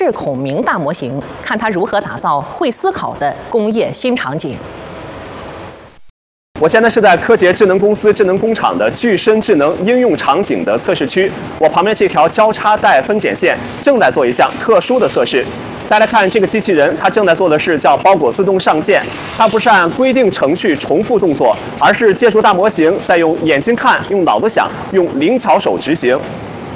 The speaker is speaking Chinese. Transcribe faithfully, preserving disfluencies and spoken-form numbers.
视孔明大模型，看它如何打造会思考的工业新场景。 我现在是在科杰智能公司智能工厂的具身智能应用场景的测试区，我旁边这条交叉带分拣线正在做一项特殊的测试。大家看这个机器人，它正在做的是叫包裹自动上件，它不是按规定程序重复动作，而是借助大模型，再用眼睛看、用脑子想、用灵巧手执行。